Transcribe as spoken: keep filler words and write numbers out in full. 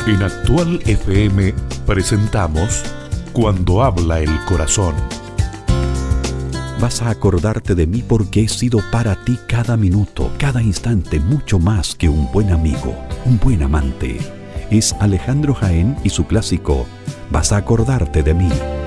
En Actual F M presentamos Cuando habla el corazón. Vas a acordarte de mí porque he sido para ti cada minuto, cada instante, mucho más que un buen amigo, un buen amante. Es Alejandro Jaén y su clásico Vas a acordarte de mí.